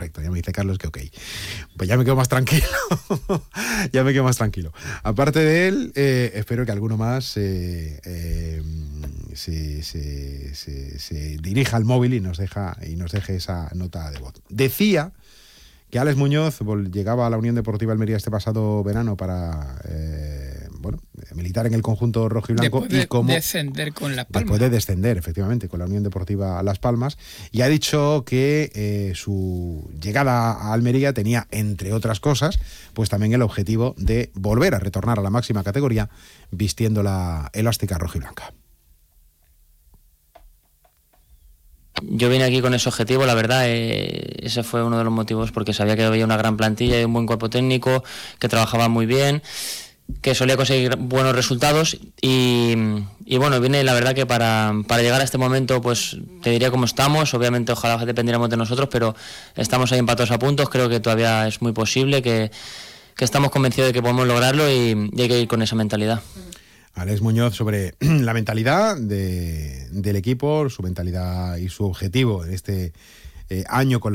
perfecto. Ya me dice Carlos que ok. Pues ya me quedo más tranquilo. Ya me quedo más tranquilo. Aparte de él, espero que alguno más se dirija al móvil y nos deje esa nota de voz. Decía que Alex Muñoz llegaba a la Unión Deportiva Almería este pasado verano para militar en el conjunto rojo y blanco. Descender con Las Palmas. Después de descender, efectivamente, con la Unión Deportiva Las Palmas. Y ha dicho que su llegada a Almería tenía, entre otras cosas, pues también el objetivo de volver a retornar a la máxima categoría vistiendo la elástica roja y blanca. Yo vine aquí con ese objetivo, la verdad, ese fue uno de los motivos, porque sabía que había una gran plantilla y un buen cuerpo técnico, que trabajaba muy bien, que solía conseguir buenos resultados y bueno, vine la verdad que para llegar a este momento, pues te diría cómo estamos. Obviamente ojalá dependiéramos de nosotros, pero estamos ahí empatados a puntos, creo que todavía es muy posible, que estamos convencidos de que podemos lograrlo y hay que ir con esa mentalidad. Alex Muñoz sobre la mentalidad del equipo, su mentalidad y su objetivo en este año con